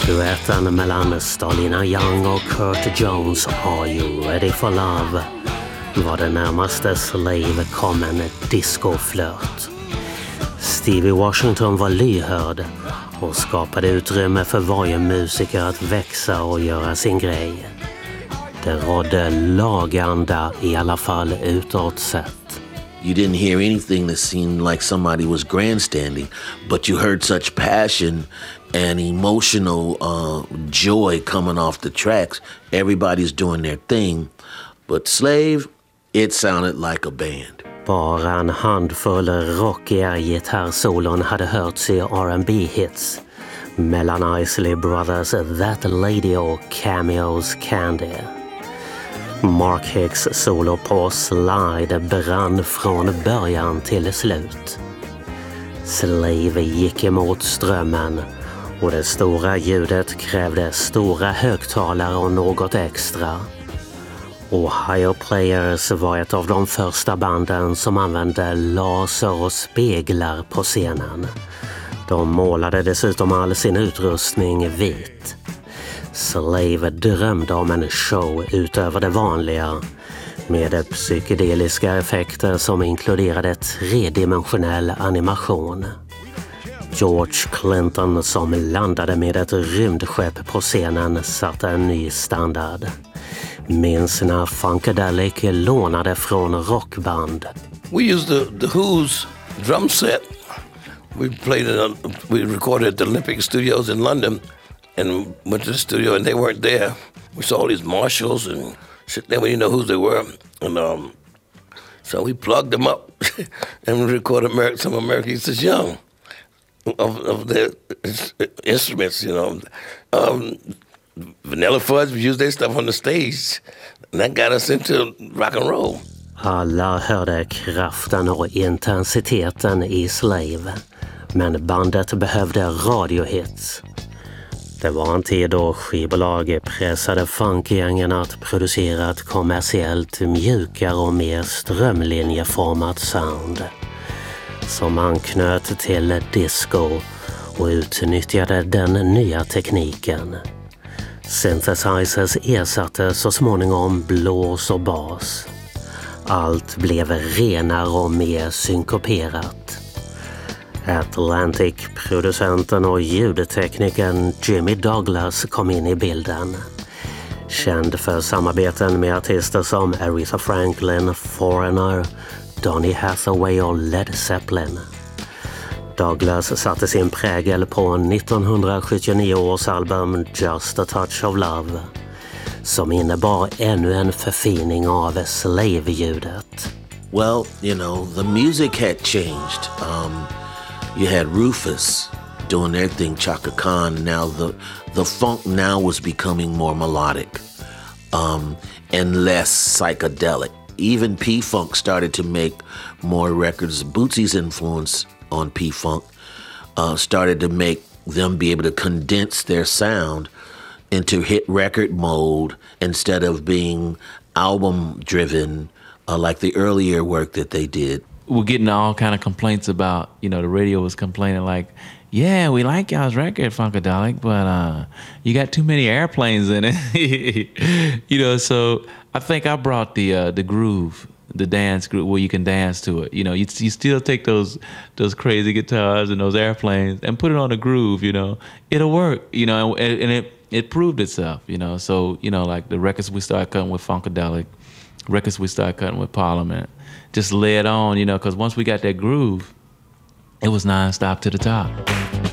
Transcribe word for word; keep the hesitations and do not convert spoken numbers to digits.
Duetten mellan Stalina Young och Kurt Jones, Are You Ready For Love, var det närmaste Slave kom en discoflört. Stevie Washington var lyhörd och skapade utrymme för varje musiker att växa och göra sin grej. Det rådde laganda i alla fall utåt sett. You didn't hear anything that seemed like somebody was grandstanding, but you heard such passion and emotional uh, joy coming off the tracks. Everybody's doing their thing. But Slave, it sounded like a band. Bara en handfull rockiga gitarrsolon hade hörts i R and B-hits. Mellan Isley Brothers That Lady och Cameos Candy. Mark Hicks solo på Slide brann från början till slut. Slave gick emot strömmen och det stora ljudet krävde stora högtalare och något extra. Ohio Players var ett av de första banden som använde laser och speglar på scenen. De målade dessutom all sin utrustning vit. Slave drömde om en show utöver det vanliga med psykedeliska effekter som inkluderade tredimensionell animation. George Clinton som landade med ett rymdskepp på scenen satte en ny standard. Minns när Funkadelic lånade från rockband. We used the, the Who's drum set. We played it on, we recorded at the Olympic Studios in London and went to the studio and they weren't there. We saw all these Marshalls and shit, then we didn't know who they were. And um, so we plugged them up and we recorded Amer- some American East Young of, of their instruments, you know. Um, Vanilla Fudge, we used their stuff on the stage. And that got us into rock and roll. Alla hörde kraften och intensiteten i Slave, men bandet behövde radiohits. Det var en tid då skivbolag pressade funkgängen att producera ett kommersiellt mjukare och mer strömlinjeformat sound som anknöt till disco och utnyttjade den nya tekniken. Synthesizers ersatte så småningom blås och bas. Allt blev renare och mer synkoperat. Atlantic-producenten och ljudteknikern Jimmy Douglas kom in i bilden. Känd för samarbeten med artister som Aretha Franklin, Foreigner, Donny Hathaway och Led Zeppelin. Douglas satte sin prägel på nittonhundrasjuttionio års album Just a Touch of Love, som innebar ännu en förfining av Slave-ljudet. Well, you know, the music had changed. Um, you had Rufus doing their thing, Chaka Khan. Now the the funk now was becoming more melodic um, and less psychedelic. Even P-Funk started to make more records. Bootsy's influence on P-Funk uh, started to make them be able to condense their sound into hit record mode instead of being album driven uh, like the earlier work that they did. We're getting all kind of complaints about, you know, the radio was complaining like, yeah, we like y'all's record, Funkadelic, but uh, you got too many airplanes in it. You know, so I think I brought the uh, the groove, the dance groove where you can dance to it. You know, you, you still take those those crazy guitars and those airplanes and put it on a groove, you know. It'll work, you know, and, and it it proved itself, you know. So, you know, like the records we started cutting with Funkadelic, records we started cutting with Parliament, just led on, you know, because once we got that groove, it was nonstop to the top.